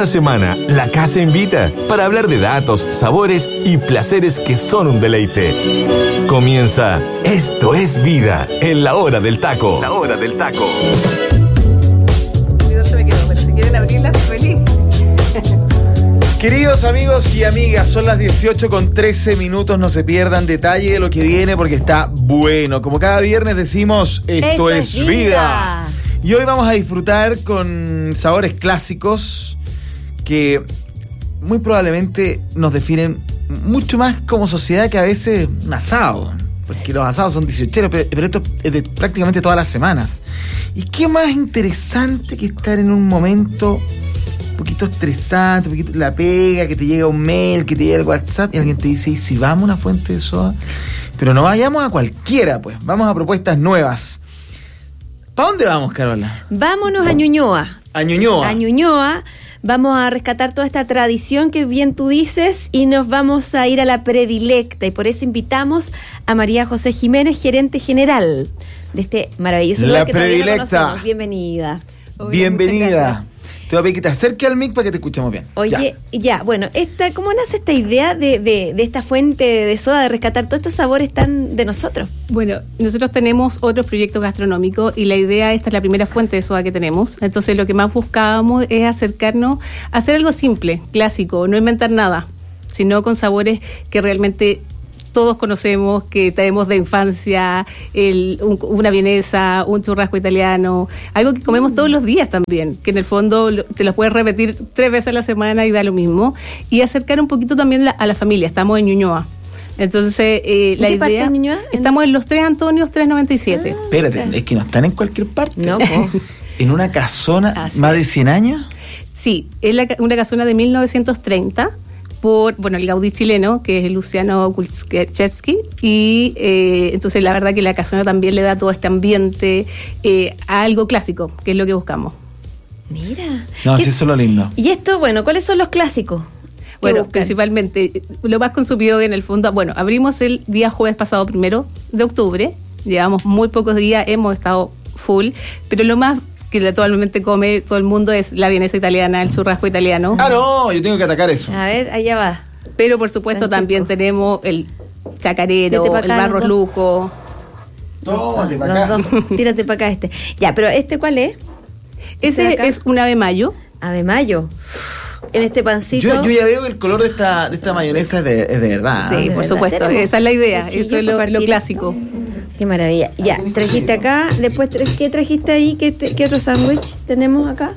Cada semana, la casa invita para hablar de datos, sabores y placeres que son un deleite. Comienza Esto es Vida en la hora del taco. La hora del taco. Pero si quieren abrirla, feliz. Queridos amigos y amigas, son las 18:13. No se pierdan detalle de lo que viene porque está bueno. Como cada viernes decimos, esto es vida. Y hoy vamos a disfrutar con sabores clásicos que muy probablemente nos definen mucho más como sociedad que a veces un asado. Porque los asados son 18, pero esto es de prácticamente todas las semanas. ¿Y qué más interesante que estar en un momento un poquito estresante, un poquito la pega, que te llega un mail, que te llega el WhatsApp y alguien te dice, ¿y si vamos a una fuente de soda? Pero no vayamos a cualquiera, pues. Vamos a propuestas nuevas. ¿Para dónde vamos, Carola? Vámonos a Ñuñoa. A Ñuñoa. A Ñuñoa. Vamos a rescatar toda esta tradición que bien tú dices y nos vamos a ir a la predilecta. Y por eso invitamos a María José Jiménez, gerente general de este maravilloso lugar que todavía no conocemos. Bienvenida. Bienvenida. Te voy a pedir que te acerques al mic para que te escuchemos bien. Oye, ya, bueno, ¿cómo nace esta idea de esta fuente de soda, de rescatar todos estos sabores tan de nosotros? Bueno, nosotros tenemos otros proyectos gastronómicos y la idea, esta es la primera fuente de soda que tenemos. Entonces lo que más buscábamos es acercarnos a hacer algo simple, clásico, no inventar nada, sino con sabores que realmente todos conocemos, que traemos de infancia, una vienesa, un churrasco italiano, algo que comemos todos los días también, que en el fondo te lo puedes repetir 3 veces a la semana y da lo mismo, y acercar un poquito también a la familia. Estamos en Ñuñoa. Entonces, la idea... parte de Ñuñoa? Estamos en los 3 Antonios 397. Espérate, es que no están en cualquier parte. No, ¿En una casona Así más de es. 100 años? Sí, es una casona de 1930, por el Gaudí chileno, que es Luciano Kulczewski, y entonces la verdad que la casona también le da todo este ambiente a algo clásico, que es lo que buscamos. Mira. No, sí, eso es lo lindo. Y esto, ¿cuáles son los clásicos? Bueno, principalmente, lo más consumido en el fondo, abrimos el día jueves pasado 1 de octubre, llevamos muy pocos días, hemos estado full, pero lo más que actualmente come todo el mundo es la vienesa italiana, el churrasco italiano. Ah, no, yo tengo que atacar eso. A ver, allá va. Pero por supuesto también tenemos el chacarero, el barros luco. Tómate para acá. Tírate para acá Ya, pero ¿cuál es? Ese es un ave mayo. Ave mayo. En este pancito. Yo ya veo que el color de esta mayonesa es de verdad. Sí, por supuesto. Esa es la idea. Eso es lo clásico. Qué maravilla. Ya, trajiste acá. Después, ¿qué trajiste ahí? ¿Qué otro sándwich tenemos acá?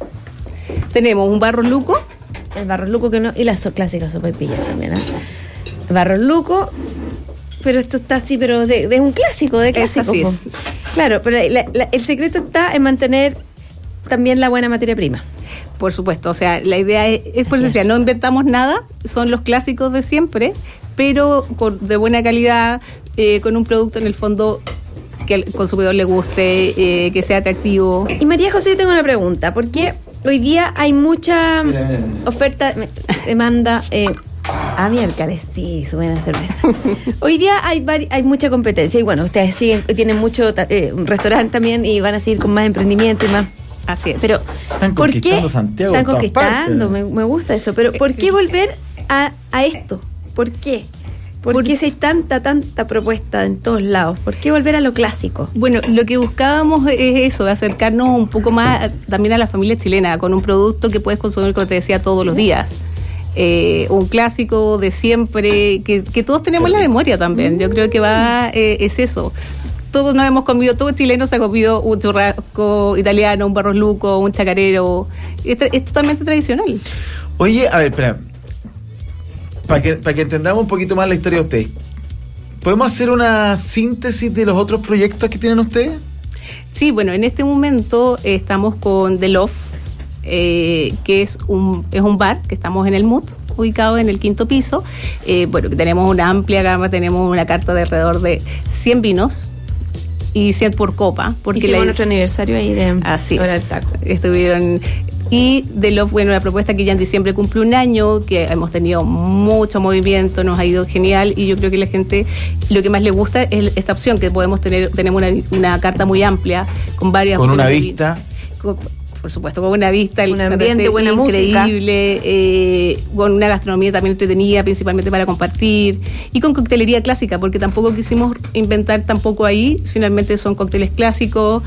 Tenemos un barros luco. El barros luco que no. Y las clásicas sopaipillas también, ¿eh? Barros luco. Pero esto está así, pero de un clásico, de clásico. Así es. Claro, pero el secreto está en mantener también la buena materia prima. Por supuesto, o sea, la idea es por eso decía, no inventamos nada, son los clásicos de siempre, pero de buena calidad, con un producto en el fondo que al consumidor le guste, que sea atractivo. Y María José, yo tengo una pregunta, porque hoy día hay mucha oferta, demanda, miércoles, sí, su buena cerveza. Hoy día hay mucha competencia y ustedes tienen mucho restaurante también y van a seguir con más emprendimiento y más. Así es. Pero están conquistando Santiago. Están conquistando, me gusta eso. Pero ¿por qué volver a esto? ¿Por qué? ¿Por qué si hay tanta propuesta en todos lados? ¿Por qué volver a lo clásico? Bueno, lo que buscábamos es eso, de acercarnos un poco más también a la familia chilena, con un producto que puedes consumir, como te decía, todos los días. Un clásico de siempre, que todos tenemos en la memoria también. Yo creo que es eso. Todos nos hemos comido, todo chileno se ha comido un churrasco italiano, un barros luco, un chacarero. Es totalmente tradicional. Oye, a ver, espera. Para que entendamos un poquito más la historia de ustedes, ¿podemos hacer una síntesis de los otros proyectos que tienen ustedes? Sí, en este momento estamos con The Love, que es un bar que estamos en el MUT, ubicado en el 5º piso. Que tenemos una amplia gama, tenemos una carta de alrededor de 100 vinos y 100 por copa. Porque hicimos nuestro aniversario ahí de así Hora del Taco. Estuvieron. Y de la propuesta que ya en diciembre cumple 1 año, que hemos tenido mucho movimiento, nos ha ido genial, y yo creo que la gente lo que más le gusta es esta opción que podemos tener. Tenemos una carta muy amplia con varias con opciones una vista por supuesto, con una vista, un ambiente, buena increíble, con una gastronomía también entretenida, principalmente para compartir, y con coctelería clásica, porque tampoco quisimos inventar tampoco ahí, finalmente son cócteles clásicos,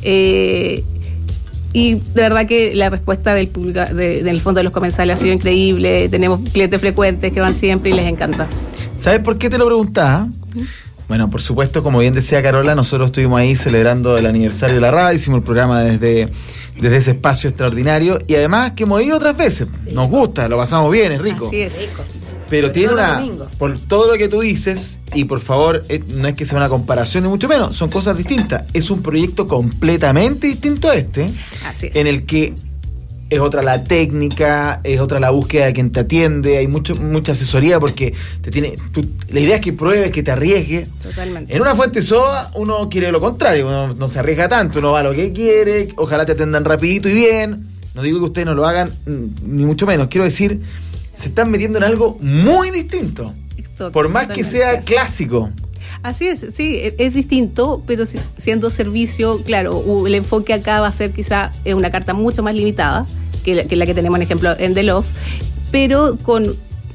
y de verdad que la respuesta del público, del fondo de los comensales ha sido increíble. Tenemos clientes frecuentes que van siempre y les encanta. ¿Sabes por qué te lo preguntaba? Bueno, por supuesto, como bien decía Carola, nosotros estuvimos ahí celebrando el aniversario de la radio, hicimos el programa desde ese espacio extraordinario, y además que hemos ido otras veces. Sí. Nos gusta, lo pasamos bien, es rico. Así es, rico. Pero tiene por todo lo que tú dices, y por favor, no es que sea una comparación ni mucho menos, son cosas distintas. Es un proyecto completamente distinto a este, así es. En el que es otra la técnica, es otra la búsqueda de quien te atiende, hay mucha asesoría porque la idea es que pruebes, que te arriesgues. Totalmente. En una fuente soda uno quiere lo contrario, uno no se arriesga tanto, uno va a lo que quiere, ojalá te atendan rapidito y bien. No digo que ustedes no lo hagan, ni mucho menos, quiero decir, se están metiendo en algo muy distinto, por más que sea clásico. Así es, sí, es distinto, pero siendo servicio, claro, el enfoque acá va a ser quizá una carta mucho más limitada que la que tenemos, por ejemplo, en The Loft, pero con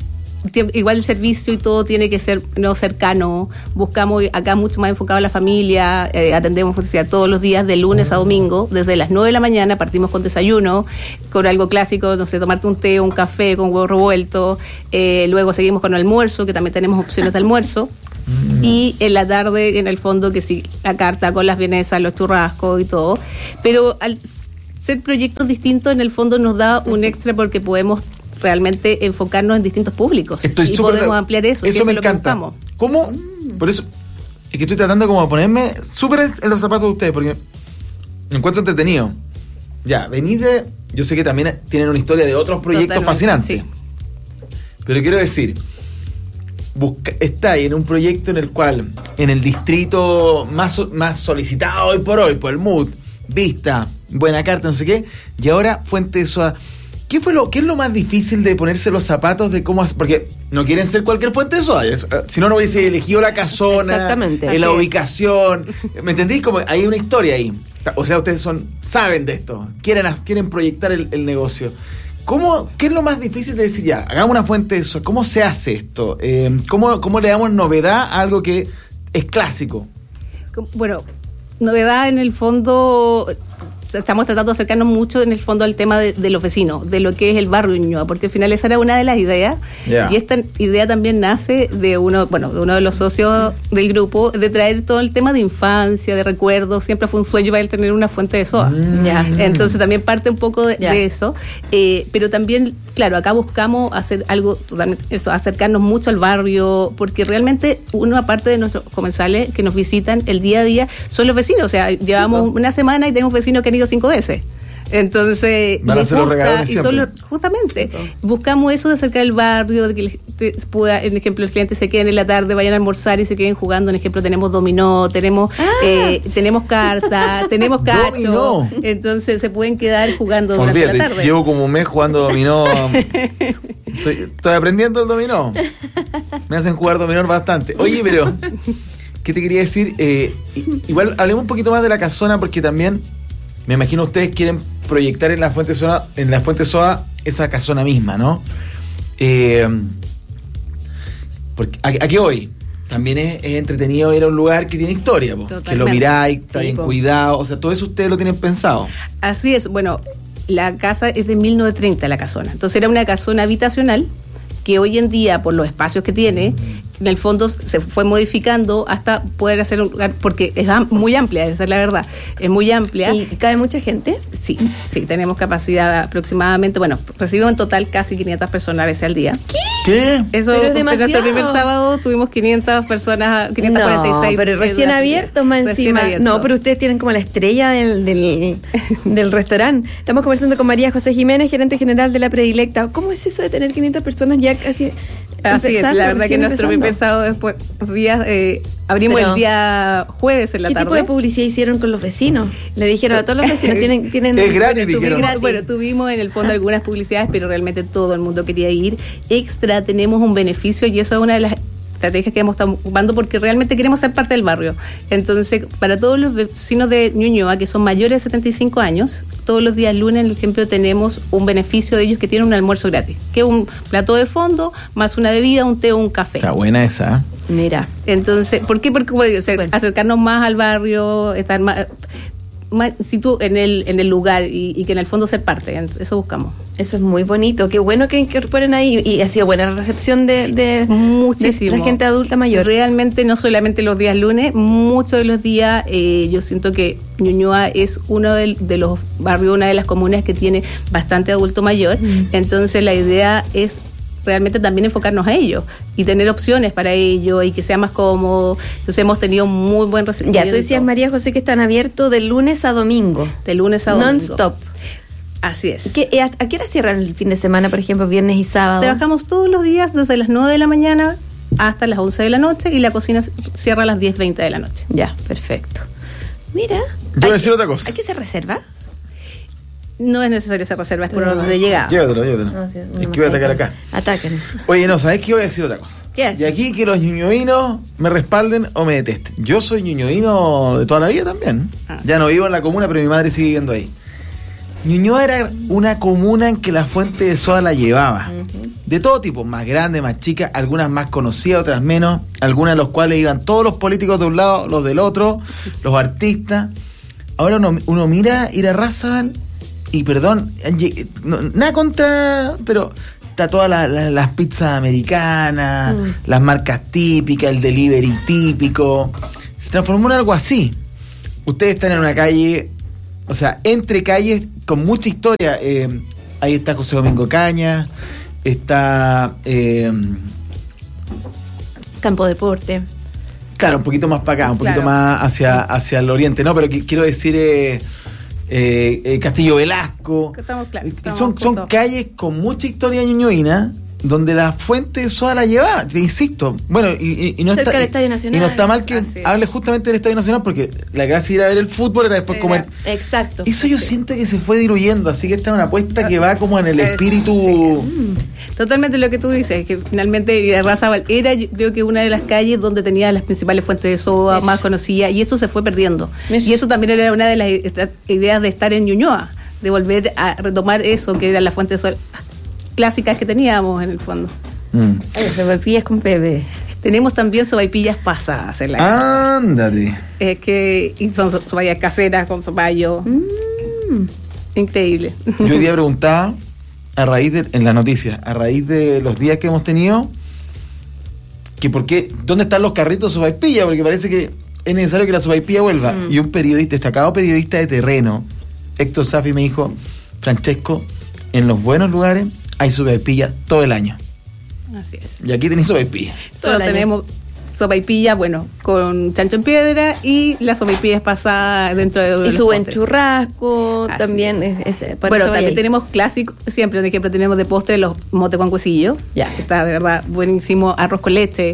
igual el servicio y todo tiene que ser no cercano. Buscamos acá mucho más enfocado a la familia, atendemos todos los días de lunes a domingo, desde las 9 de la mañana partimos con desayuno, con algo clásico, no sé, tomarte un té o un café con huevo revuelto, luego seguimos con el almuerzo, que también tenemos opciones de almuerzo, y en la tarde, en el fondo, que sí, la carta con las vienesas, los churrascos y todo, pero al ser proyectos distintos, en el fondo nos da un extra porque podemos realmente enfocarnos en distintos públicos. Y podemos ampliar eso. Eso me encanta. ¿Cómo? Por eso es que estoy tratando como de ponerme súper en los zapatos de ustedes, porque me encuentro entretenido. Ya, venís de... Yo sé que también tienen una historia de otros proyectos fascinantes. Sí. Pero quiero decir, estáis en un proyecto en el cual, en el distrito más solicitado hoy por el mood, vista, buena carta, no sé qué, y ahora Fuente de Soda. ¿Qué es lo más difícil de ponerse los zapatos de cómo hacer? Porque no quieren ser cualquier Fuente de Soda. Si no hubiese elegido la casona, la ubicación. ¿Me entendís? Como hay una historia ahí. O sea, ustedes saben de esto. Quieren proyectar el negocio. ¿Qué es lo más difícil de decir ya? Hagamos una Fuente de Soda. ¿Cómo se hace esto? ¿Cómo le damos novedad a algo que es clásico? Bueno, novedad en el fondo... Estamos tratando de acercarnos mucho en el fondo al tema de los vecinos, de lo que es el barrio Ñuñoa, porque al final esa era una de las ideas, y esta idea también nace de uno de los socios del grupo, de traer todo el tema de infancia, de recuerdos. Siempre fue un sueño para él tener una Fuente de Soda. Entonces también parte un poco de eso, pero también, claro, acá buscamos hacer algo totalmente eso, acercarnos mucho al barrio, porque realmente aparte de nuestros comensales que nos visitan el día a día, son los vecinos. O sea, llevamos una semana y tenemos vecinos que han ido 5 veces. Entonces, van a ser los regalos siempre. Justamente, buscamos eso de acercar el barrio, de que pueda, en ejemplo, los clientes se queden en la tarde, vayan a almorzar y se queden jugando. En ejemplo, tenemos dominó, tenemos carta, tenemos cacho. Entonces, se pueden quedar jugando durante la tarde. Llevo como un mes jugando dominó. Estoy aprendiendo el dominó. Me hacen jugar dominó bastante. Oye, pero ¿qué te quería decir? Igual hablemos un poquito más de la casona, porque también me imagino ustedes quieren proyectar en la Fuente Soda esa casona misma, ¿no? Porque aquí hoy también es entretenido ir a un lugar que tiene historia, que lo miráis, está bien cuidado, o sea, todo eso ustedes lo tienen pensado. Así es, bueno, la casa es de 1930, la casona, entonces era una casona habitacional que hoy en día, por los espacios que tiene, en el fondo se fue modificando hasta poder hacer un lugar, porque es muy amplia, esa es la verdad, es muy amplia. ¿Y cabe mucha gente? Sí, tenemos capacidad aproximadamente, recibimos en total casi 500 personas a veces al día. ¿Qué? Eso, pero es demasiado. Nuestro primer sábado tuvimos 500 personas, 546. No, pero recién abiertos más encima. No, pero ustedes tienen como la estrella del restaurante. Estamos conversando con María José Jiménez, gerente general de La Predilecta. ¿Cómo es eso de tener 500 personas ya casi? Así es, la verdad que nuestro primer sábado después días abrimos el día jueves en la tarde. ¿Qué tipo de publicidad hicieron con los vecinos? Le dijeron a todos los vecinos, tienen es gratis, dijeron. Bueno, tuvimos en el fondo algunas publicidades, pero realmente todo el mundo quería ir. Extra, tenemos un beneficio, y eso es una de las estrategias que hemos estado ocupando porque realmente queremos ser parte del barrio. Entonces, para todos los vecinos de Ñuñoa que son mayores de 75 años, todos los días lunes, en el ejemplo, tenemos un beneficio de ellos que tienen un almuerzo gratis, que es un plato de fondo, más una bebida, un té o un café. Está buena esa. Mira. Entonces, ¿por qué? Porque puede ser acercarnos más al barrio, estar más situ en el lugar y que en el fondo ser parte. Eso buscamos. Eso es muy bonito. Qué bueno que incorporen ahí. Y ha sido buena la recepción de muchísimo. De la gente adulta mayor. Realmente no solamente los días lunes, muchos de los días. Yo siento que Ñuñoa es uno de los barrios, una de las comunas que tiene bastante adulto mayor. Entonces la idea es realmente también enfocarnos a ellos y tener opciones para ello y que sea más cómodo. Entonces hemos tenido muy buen recibimiento. Ya, tú decías, María José, que están abiertos de lunes a domingo. De lunes a domingo. Non-stop. Así es. ¿A qué hora cierran el fin de semana, por ejemplo, viernes y sábado? Trabajamos todos los días desde las 9 de la mañana hasta las 11 de la noche y la cocina cierra a las 10:20 de la noche. Ya, perfecto. Mira. Yo voy a decir otra cosa. ¿Hay que hacer reserva? No es necesario hacer reserva, es por orden de llegada. Llévatelo. No, sí, Es que voy a atacar acá. Ataquen. Oye, no, ¿sabés qué? Voy a decir otra cosa. ¿Qué haces? Y aquí que los ñuñoínos me respalden o me detesten. Yo soy ñuñoíno de toda la vida también. Ya no vivo en la comuna, pero mi madre sigue viviendo ahí. Ñuñoa era una comuna en que la fuente de soda la llevaba. De todo tipo, más grande, más chica, algunas más conocidas, otras menos, algunas de las cuales iban todos los políticos de un lado, los del otro, los artistas. Ahora uno mira Irarrázaval y perdón, nada contra, pero está todas las pizzas americanas, las marcas típicas, el delivery típico. Se transformó en algo así. Ustedes están en una calle, o sea, entre calles con mucha historia. Ahí está José Domingo Cañas, está Campo Deporte. Claro, un poquito más para acá, un poquito más hacia el oriente, ¿no? Pero quiero decir Castillo Velasco. Son calles con mucha historia ñuñoína, donde la fuente de soda la lleva, te insisto. Bueno, y no cerca está del Estadio Nacional. Y no está mal que hable justamente del Estadio Nacional, porque la gracia de ir a ver el fútbol era después comer. Exacto. Eso yo siento que se fue diluyendo, así que esta es una apuesta que va como en el espíritu. Totalmente lo que tú dices, que finalmente Irarrázaval era, yo creo que una de las calles donde tenía las principales fuentes de soda más conocidas, y eso se fue perdiendo. Y eso también era una de las ideas de estar en Ñuñoa, de volver a retomar eso, que eran las fuentes de soda clásicas que teníamos en el fondo. Sopaipillas con pepe. Tenemos también sopaipillas pasadas en la casa. Ándate. Y son sopaipillas caseras con sopayo. Increíble. Yo hoy día preguntaba, en la noticia, a raíz de los días que hemos tenido, que por qué, ¿dónde están los carritos de sopaipilla? Porque parece que es necesario que la sopaipilla vuelva. Y un destacado periodista de terreno, Héctor Safi, me dijo, Francesco, en los buenos lugares hay sopaipilla todo el año. Así es. Y aquí tenéis sopaipilla. Solo tenemos sopaipilla, con chancho en piedra, y las sopaipillas pasadas dentro de y su buen churrasco. Así también también tenemos clásicos siempre. Por ejemplo, tenemos de postre los mote con cuecillo, que está de verdad buenísimo, arroz con leche,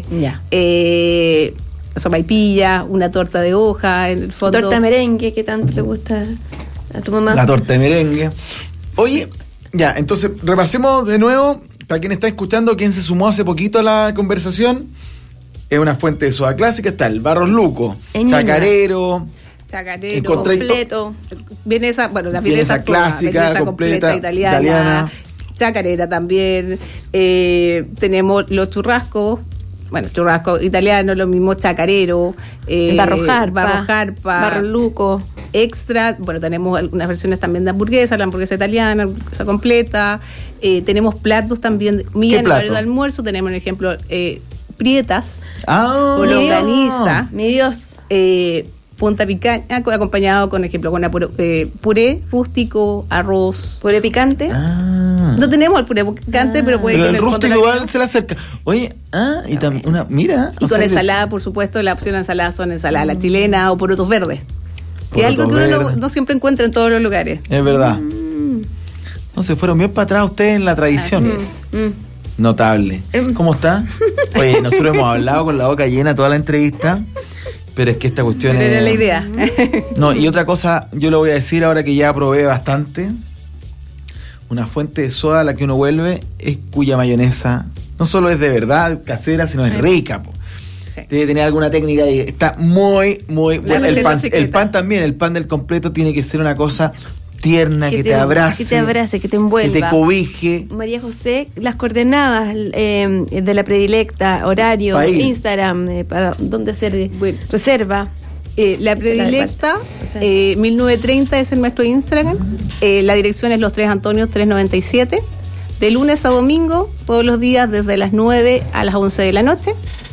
sopaipilla, una torta de hoja, en el fondo torta de merengue que tanto le gusta a tu mamá. La torta de merengue. Oye, entonces repasemos de nuevo para quien está escuchando, quien se sumó hace poquito a la conversación. Es una fuente de soda clásica, está el Barros Luco, Chacarero, completo. Vienesa, la vienesa clásica, vienesa completa italiana. Chacarera también. Tenemos los churrascos, churrasco italiano, lo mismo chacarero, barro jarpa, Barros Luco. Extra, tenemos algunas versiones también de hamburguesa, la hamburguesa italiana, hamburguesa completa. Tenemos platos también, en el horario de almuerzo, tenemos, por ejemplo, prietas, o longaniza, mi Dios, punta picaña, acompañado con, ejemplo, con puré rústico, arroz. ¿Puré picante? No tenemos el puré picante, pero puede que el rústico igual se le acerca. Oye, y también y con ensalada, por supuesto, la opción de ensalada son ensalada la chilena o porotos verdes. Que es algo que uno no siempre encuentra en todos los lugares. Es verdad. No, se fueron bien para atrás ustedes en la tradición. Notable. ¿Cómo está? Oye, nosotros hemos hablado con la boca llena toda la entrevista, pero es que esta cuestión era la idea. No, y otra cosa, yo lo voy a decir ahora que ya probé bastante. Una fuente de soda a la que uno vuelve es cuya mayonesa no solo es de verdad casera, sino es rica, po. Sí. Debe tener alguna técnica y está muy bueno. El pan también, el pan del completo tiene que ser una cosa tierna, que te abrace. Que te abrace, que te envuelva. Que te cobije. María José, las coordenadas de la predilecta, horario, Instagram, para dónde hacer reserva. La predilecta, 1930 es el nuestro Instagram. La dirección es Los Tres Antonios 397. De lunes a domingo, todos los días desde las 9 a las 11 de la noche.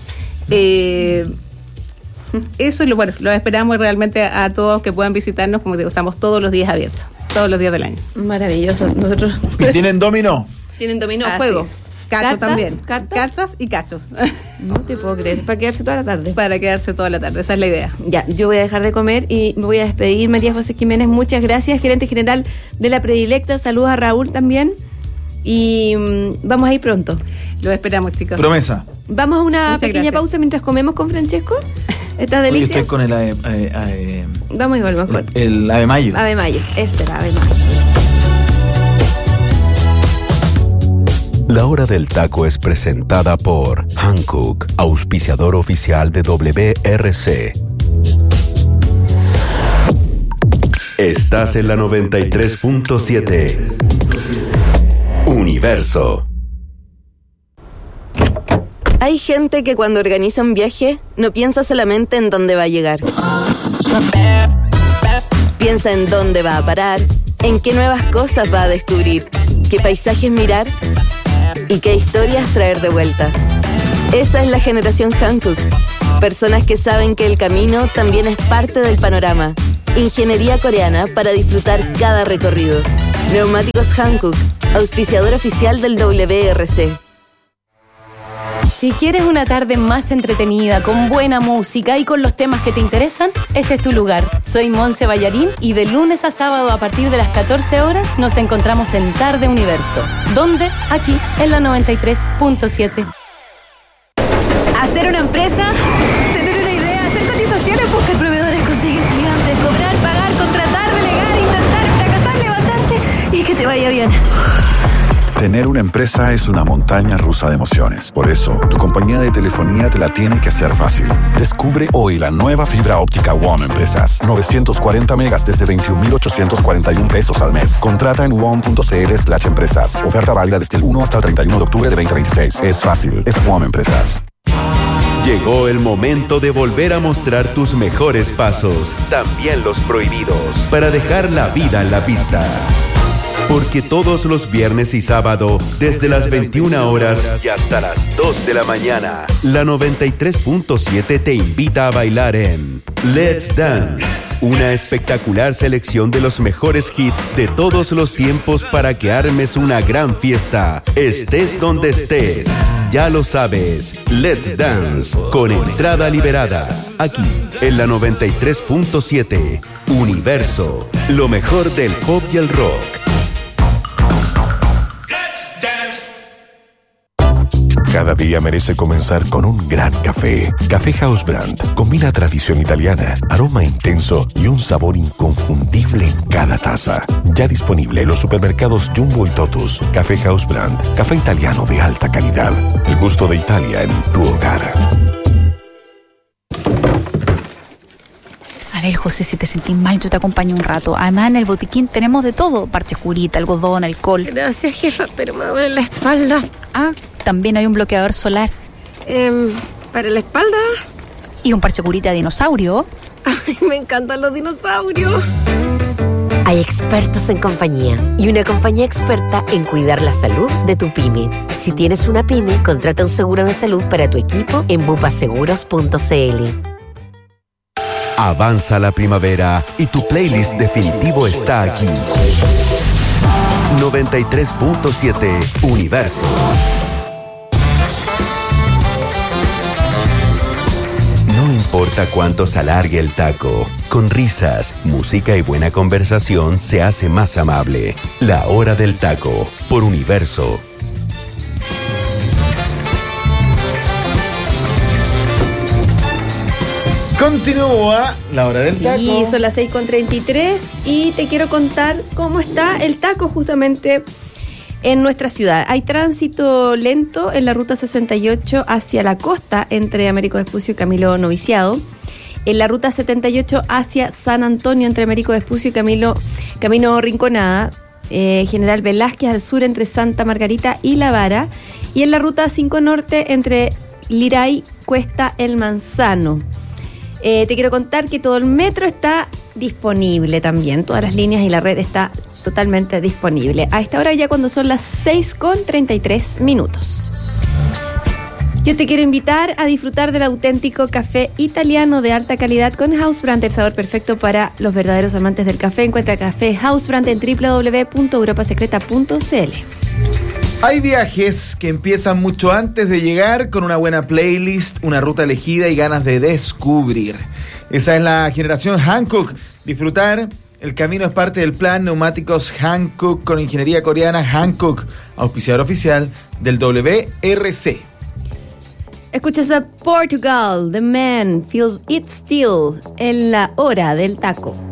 Eso es lo bueno. Lo esperamos realmente a todos que puedan visitarnos. Como digo, estamos todos los días abiertos, todos los días del año. Maravilloso. Nosotros. ¿Y tienen dominó? Tienen dominó, Así juegos. Cacho también. Cartas y cachos. No te puedo creer. Para quedarse toda la tarde. Para quedarse toda la tarde. Esa es la idea. Ya, yo voy a dejar de comer y me voy a despedir. María José Jiménez, muchas gracias. Gerente general de la predilecta. Saludos a Raúl también. Y vamos a ir pronto. Lo esperamos, chicos. Promesa. Vamos a una pequeña pausa mientras comemos con Francesco. ¿Estás delicias? Estoy con el Vamos igual, mejor. El Ave Mayo. Ave Mayo. Este era Ave Mayo. La Hora del Taco es presentada por Hankook, auspiciador oficial de WRC. Estás en la 93.7. Universo. Hay gente que cuando organiza un viaje no piensa solamente en dónde va a llegar. Piensa en dónde va a parar, en qué nuevas cosas va a descubrir, qué paisajes mirar y qué historias traer de vuelta. Esa es la generación Hankook. Personas que saben que el camino también es parte del panorama. Ingeniería coreana para disfrutar cada recorrido. Neumáticos Hankook, auspiciador oficial del WRC. Si quieres una tarde más entretenida, con buena música y con los temas que te interesan, este es tu lugar. Soy Monse Ballarín y de lunes a sábado a partir de las 14 horas nos encontramos en Tarde Universo. ¿Dónde? Aquí, en la 93.7. Hacer una empresa, tener una idea, hacer cotizaciones, buscar proveedores, conseguir clientes, cobrar, pagar, contratar, delegar, intentar, fracasar, levantarte y que te vaya bien. Tener una empresa es una montaña rusa de emociones. Por eso, tu compañía de telefonía te la tiene que hacer fácil. Descubre hoy la nueva fibra óptica WOM Empresas. 940 megas desde 21,841 pesos al mes. Contrata en WOM.cl/empresas. Oferta válida desde el 1 hasta el 31 de octubre de 2026. Es fácil, es WOM Empresas. Llegó el momento de volver a mostrar tus mejores pasos, también los prohibidos, para dejar la vida en la pista. Porque todos los viernes y sábado, desde las 21 horas y hasta las 2 de la mañana, la 93.7 te invita a bailar en Let's Dance, una espectacular selección de los mejores hits de todos los tiempos para que armes una gran fiesta, estés donde estés. Ya lo sabes, Let's Dance, con entrada liberada, aquí en la 93.7, Universo, lo mejor del pop y el rock. Cada día merece comenzar con un gran café. Café House Brand combina tradición italiana, aroma intenso y un sabor inconfundible en cada taza. Ya disponible en los supermercados Jumbo y Totus. Café House Brand, café italiano de alta calidad. El gusto de Italia en tu hogar. A ver, José, si te sentís mal, yo te acompaño un rato. Además, en el botiquín tenemos de todo. Parches curita, algodón, alcohol. Gracias, jefa, pero me duele la espalda. Ah, también hay un bloqueador solar. ¿Para la espalda? Y un parche curita de dinosaurio. Ay, me encantan los dinosaurios. Hay expertos en compañía y una compañía experta en cuidar la salud de tu pyme. Si tienes una pyme, contrata un seguro de salud para tu equipo en bupaseguros.cl. Avanza la primavera y tu playlist definitivo está aquí. 93.7 Universo. No importa cuánto se alargue el taco, con risas, música y buena conversación se hace más amable. La Hora del Taco, por Universo. Continúa la Hora del Taco. Sí, son las 6:33 y te quiero contar cómo está el taco justamente en nuestra ciudad. Hay tránsito lento en la ruta 68 hacia la costa entre Américo Vespucio y Camilo Noviciado. En la ruta 78 hacia San Antonio entre Américo Vespucio y Camino Rinconada. General Velázquez al sur entre Santa Margarita y La Vara. Y en la ruta 5 norte entre Liray, Cuesta, El Manzano. Te quiero contar que todo el metro está disponible también. Todas las líneas y la red está totalmente disponible. A esta hora ya cuando son las 6:33. Yo te quiero invitar a disfrutar del auténtico café italiano de alta calidad con Hausbrand, el sabor perfecto para los verdaderos amantes del café. Encuentra café Hausbrand en www.europasecreta.cl. Hay viajes que empiezan mucho antes de llegar con una buena playlist, una ruta elegida y ganas de descubrir. Esa es la generación Hankook. Disfrutar el camino es parte del plan Neumáticos Hankook con ingeniería coreana. Hankook, auspiciador oficial del WRC. Escuchas a Portugal, The Man, Feel It Still, en la hora del taco.